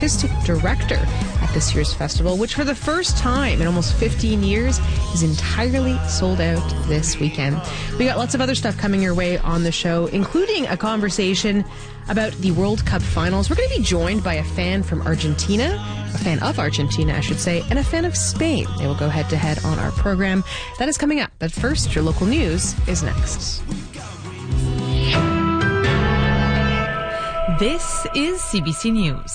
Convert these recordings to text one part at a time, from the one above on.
artistic director at this year's festival, which for the first time in almost 15 years is entirely sold out this weekend. We got lots of other stuff coming your way on the show, including a conversation about the World Cup finals. We're going to be joined by a fan from Argentina, a fan of Argentina, I should say, and a fan of Spain. They will go head to head on our program. That is coming up. But first, your local news is next. This is CBC News.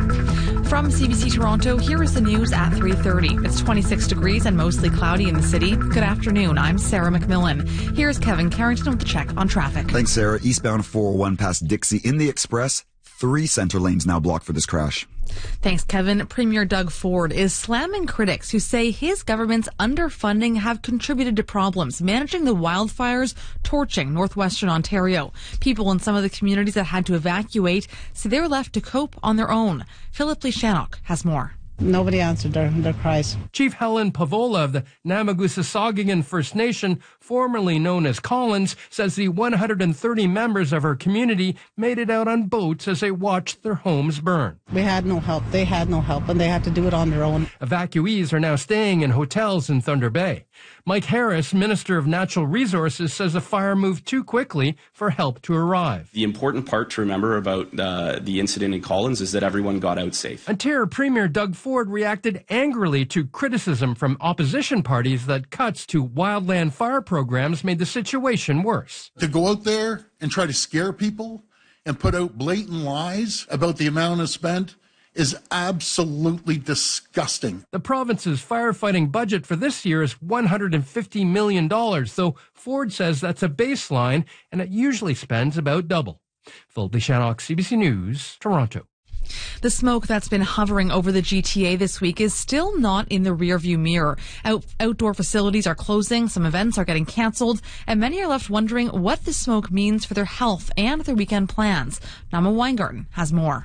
From CBC Toronto, here is the news at 3:30. It's 26 degrees and mostly cloudy in the city. Good afternoon. I'm Sarah McMillan. Here's Kevin Carrington with the check on traffic. Thanks, Sarah. Eastbound 401 past Dixie in the Express. 3 center lanes now blocked for this crash. Thanks, Kevin. Premier Doug Ford is slamming critics who say his government's underfunding have contributed to problems managing the wildfires torching northwestern Ontario. People in some of the communities that had to evacuate say they were left to cope on their own. Philip Lishanok has more. Nobody answered their cries. Chief Helen Pavola of the Namagusa-Saugagan First Nation, formerly known as Collins, says the 130 members of her community made it out on boats as they watched their homes burn. We had no help. They had no help, and they had to do it on their own. Evacuees are now staying in hotels in Thunder Bay. Mike Harris, Minister of Natural Resources, says the fire moved too quickly for help to arrive. The important part to remember about the incident in Collins is that everyone got out safe. Ontario Premier Doug Ford reacted angrily to criticism from opposition parties that cuts to wildland fire programs made the situation worse. To go out there and try to scare people and put out blatant lies about the amount is spent is absolutely disgusting. The province's firefighting budget for this year is $150 million, though Ford says that's a baseline and it usually spends about double. Phil Deshannock, CBC News, Toronto. The smoke that's been hovering over the GTA this week is still not in the rearview mirror. Outdoor facilities are closing, some events are getting cancelled, and many are left wondering what the smoke means for their health and their weekend plans. Nama Weingarten has more.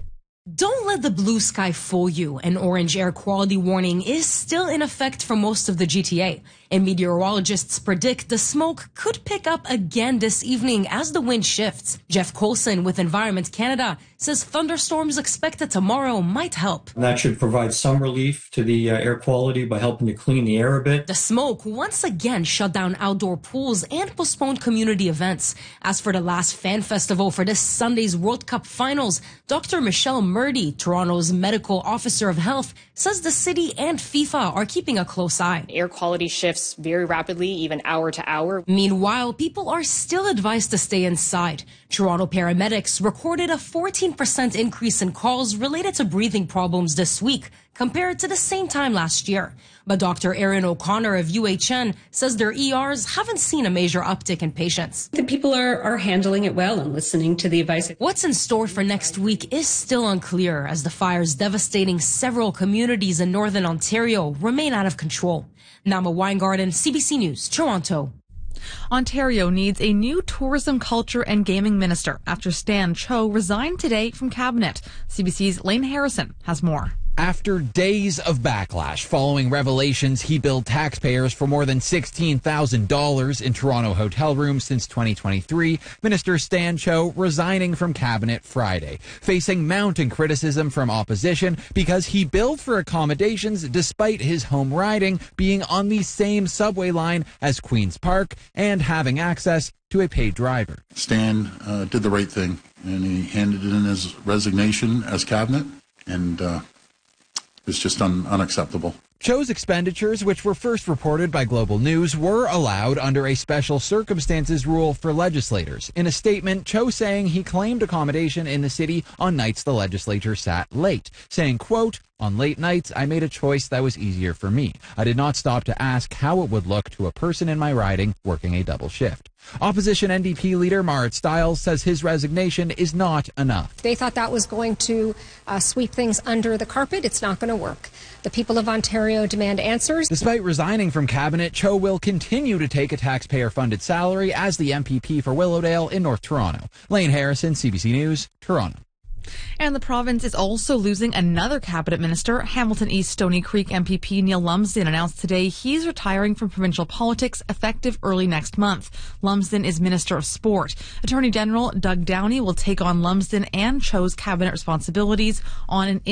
Don't let the blue sky fool you. An orange air quality warning is still in effect for most of the GTA. And meteorologists predict the smoke could pick up again this evening as the wind shifts. Jeff Coulson with Environment Canada says thunderstorms expected tomorrow might help. That should provide some relief to the air quality by helping to clean the air a bit. The smoke once again shut down outdoor pools and postponed community events. As for the last fan festival for this Sunday's World Cup finals, Dr. Michelle Murdy, Toronto's medical officer of health, says the city and FIFA are keeping a close eye. Air quality shifts very rapidly, even hour to hour. Meanwhile, people are still advised to stay inside. Toronto paramedics recorded a 14% increase in calls related to breathing problems this week compared to the same time last year. But Dr. Erin O'Connor of UHN says their ERs haven't seen a major uptick in patients. The people are handling it well and listening to the advice. What's in store for next week is still unclear as the fires devastating several communities in northern Ontario remain out of control. Nama Weingarten, CBC News, Toronto. Ontario needs a new tourism, culture and gaming minister after Stan Cho resigned today from cabinet. CBC's Lane Harrison has more. After days of backlash following revelations he billed taxpayers for more than $16,000 in Toronto hotel rooms since 2023, Minister Stan Cho resigning from cabinet Friday, facing mounting criticism from opposition because he billed for accommodations despite his home riding being on the same subway line as Queen's Park and having access to a paid driver. Stan did the right thing, and he handed in his resignation as cabinet, and it's just unacceptable. Cho's expenditures, which were first reported by Global News, were allowed under a special circumstances rule for legislators. In a statement, Cho saying he claimed accommodation in the city on nights the legislature sat late, saying, quote, "On late nights, I made a choice that was easier for me. I did not stop to ask how it would look to a person in my riding working a double shift." Opposition NDP leader Marit Stiles says his resignation is not enough. They thought that was going to sweep things under the carpet. It's not going to work. The people of Ontario demand answers. Despite resigning from cabinet, Cho will continue to take a taxpayer-funded salary as the MPP for Willowdale in North Toronto. Lane Harrison, CBC News, Toronto. And the province is also losing another cabinet minister. Hamilton East Stony Creek MPP Neil Lumsden announced today he's retiring from provincial politics effective early next month. Lumsden is Minister of Sport. Attorney General Doug Downey will take on Lumsden and Cho's cabinet responsibilities on an